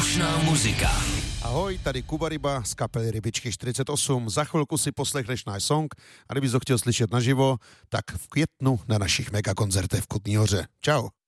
Vzdušná muzika. Ahoj, tady Kuba Ryba z kapely Rybičky 48. Za chvilku si poslechneš náš song a kdybys ho chtěl slyšet naživo, tak v květnu na našich megakoncertech v Kutní Hoře. Čau.